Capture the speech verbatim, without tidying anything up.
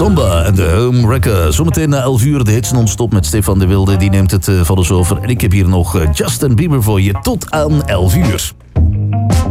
Samba en de Home Wrecker. Zometeen na elf uur de hits non-stop met Stefan de Wilde. Die neemt het uh, van ons over. En ik heb hier nog uh, Justin Bieber voor je tot aan elf uur.